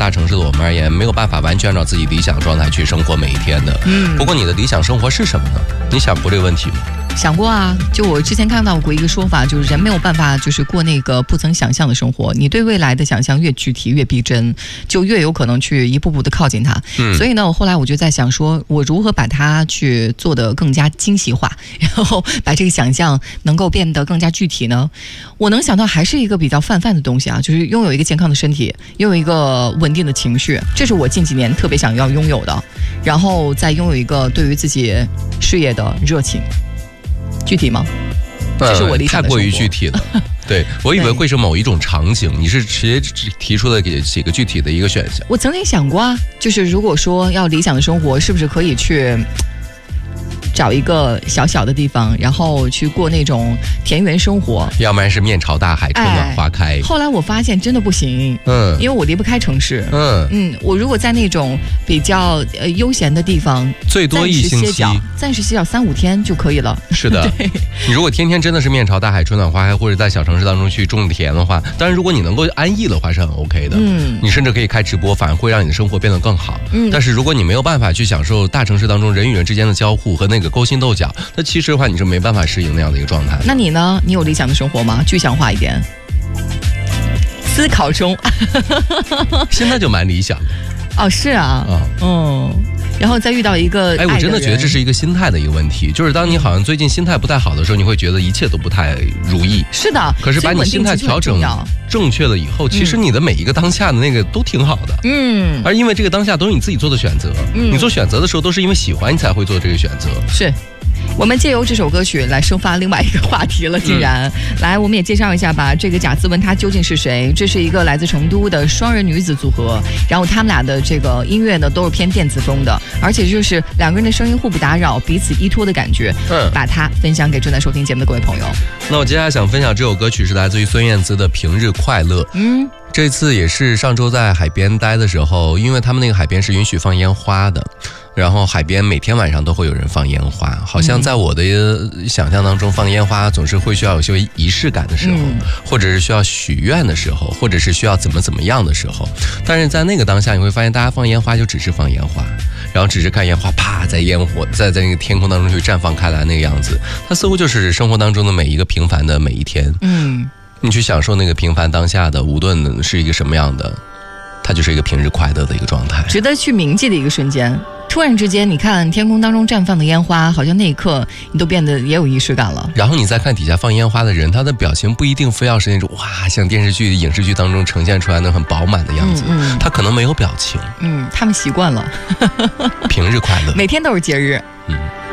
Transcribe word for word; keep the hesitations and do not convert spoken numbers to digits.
大城市的我们而言，没有办法完全按照自己理想状态去生活每一天的。嗯，不过你的理想生活是什么呢？你想过这个问题吗？ 想过啊，就我之前看到过一个说法，就是人没有办法就是过那个不曾想象的生活，你对未来的想象越具体越逼真，就越有可能去一步步的靠近它。嗯，所以呢，我后来我就在想说，我如何把它去做得更加精细化，然后把这个想象能够变得更加具体呢？我能想到还是一个比较泛泛的东西啊，就是拥有一个健康的身体，拥有一个稳定的情绪，这是我近几年特别想要拥有的，然后再拥有一个对于自己事业的热情。具体吗？这是我理想的生活。太过于具体了。对，我以为会是某一种场景，你是直接提出了几个具体的一个选项。 我曾经想过啊，就是如果说要理想的生活，是不是可以去找一个小小的地方，然后去过那种田园生活， 要不然是面朝大海，春暖花开。 哎、后来我发现真的不行，嗯，因为我离不开城市，嗯嗯，我如果在那种比较呃悠闲的地方， 最多一星期， 暂时歇脚三五天就可以了。 是的，你如果天天真的是面朝大海，春暖花开，或者在小城市当中去种田的话，当然如果你能够安逸的话是很 OK 的，嗯，你甚至可以开直播，反而会让你的生活变得更好。嗯，但是如果你没有办法去享受大城市当中人与人之间的交互和那个勾心斗角，那其实的话你是没办法适应那样的一个状态。 那你呢？你有理想的生活吗？具象化一点，思考中。 现在就蛮理想的。 哦，是啊，嗯。嗯，然后再遇到一个哎，我真的觉得这是一个心态的一个问题，就是当你好像最近心态不太好的时候，你会觉得一切都不太如意。 是的， 可是把你心态调整正确了以后，其实你的每一个当下的那个都挺好的。嗯，而因为这个当下都是你自己做的选择，嗯，你做选择的时候都是因为喜欢你才会做这个选择。 是。我们借由这首歌曲来生发另外一个话题了，竟然、嗯、来我们也介绍一下吧，这个贾思雯她究竟是谁？这是一个来自成都的双人女子组合，然后他们俩的这个音乐呢都是偏电子风的，而且就是两个人的声音互不打扰，彼此依托的感觉，嗯，把它分享给正在收听节目的各位朋友。 那我接下来想分享这首歌曲是来自于孙燕姿的《平日快乐》。嗯，这次也是上周在海边待的时候，因为他们那个海边是允许放烟花的，然后海边每天晚上都会有人放烟花，好像在我的想象当中，放烟花总是会需要有些仪式感的时候、嗯、或者是需要许愿的时候，或者是需要怎么怎么样的时候，但是在那个当下你会发现大家放烟花就只是放烟花，然后只是看烟花啪在烟火在在那个天空当中去绽放开来那个样子，它似乎就是生活当中的每一个平凡的每一天。嗯，你去享受那个平凡当下的，无论是一个什么样的，它就是一个平日快乐的一个状态， 值得去铭记的一个瞬间。突然之间你看天空当中绽放的烟花，好像那一刻你都变得也有仪式感了。 然后你再看底下放烟花的人，他的表情不一定非要是那种哇像电视剧影视剧当中呈现出来那很饱满的样子，嗯嗯，他可能没有表情， 嗯，他们习惯了。 平日快乐， 每天都是节日。 嗯。